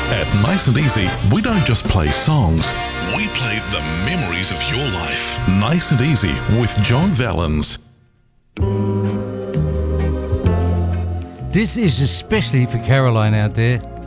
At Nice and Easy, we don't just play songs, we play the memories of your life. Nice and Easy with John Vallens. This is especially for Caroline out there.